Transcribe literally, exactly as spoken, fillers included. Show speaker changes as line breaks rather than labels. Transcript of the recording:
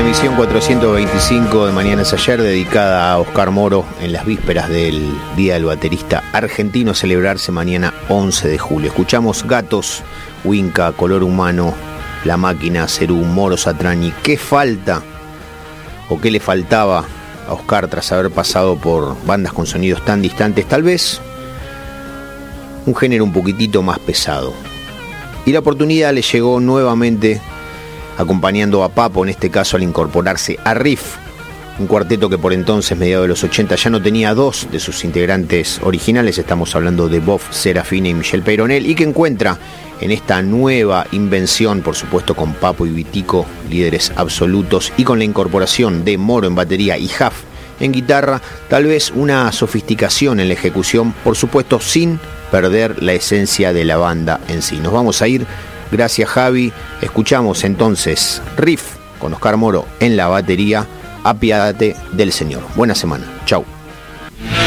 emisión cuatrocientos veinticinco de Mañanas Ayer, dedicada a Oscar Moro en las vísperas del Día del Baterista Argentino, a celebrarse mañana once de julio. Escuchamos Gatos, Winca, Color Humano, La Máquina, Cerú, Moro, Satriani. ¿Qué falta o qué le faltaba a Oscar tras haber pasado por bandas con sonidos tan distantes? Tal vez un género un poquitito más pesado. Y la oportunidad le llegó nuevamente acompañando a Papo, en este caso al incorporarse a Riff, un cuarteto que por entonces, mediados de los ochenta, ya no tenía dos de sus integrantes originales. Estamos hablando de Bob Serafine y Michel Peyronel, y que encuentra en esta nueva invención, por supuesto con Papo y Vitico, líderes absolutos, y con la incorporación de Moro en batería y Huff en guitarra, tal vez una sofisticación en la ejecución, por supuesto sin perder la esencia de la banda en sí. Nos vamos a ir. Gracias, Javi. Escuchamos entonces Riff con Oscar Moro en la batería. Apiádate del Señor. Buena semana. Chau.